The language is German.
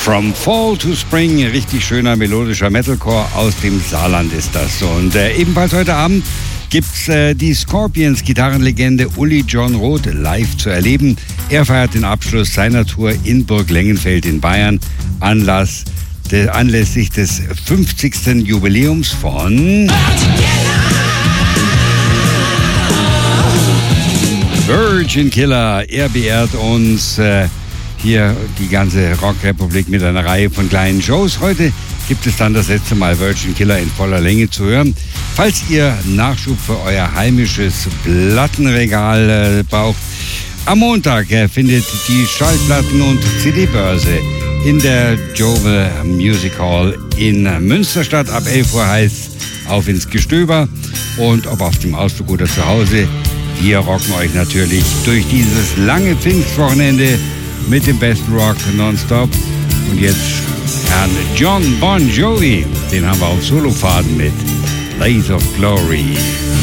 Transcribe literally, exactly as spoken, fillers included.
From Fall to Spring, richtig schöner melodischer Metalcore aus dem Saarland ist das. Und äh, ebenfalls heute Abend gibt's äh, die Scorpions Gitarrenlegende Uli John Roth live zu erleben. Er feiert den Abschluss seiner Tour in Burg Lengenfeld in Bayern Anlass, de, anlässlich des fünfzigsten Jubiläums von Virgin Killer. Er beehrt uns äh, hier die ganze Rockrepublik mit einer Reihe von kleinen Shows. Heute gibt es dann das letzte Mal Virgin Killer in voller Länge zu hören. Falls ihr Nachschub für euer heimisches Plattenregal äh, braucht, am Montag äh, findet die Schallplatten- und C D-Börse in der Jovel Music Hall in Münster statt. Ab elf Uhr heißt auf ins Gestöber. Und ob auf dem Ausflug oder zu Hause, wir rocken euch natürlich durch dieses lange Pfingstwochenende mit dem besten Rock nonstop. Und jetzt Herrn John Bon Jovi, den haben wir auf Solofaden mit Blaze of Glory.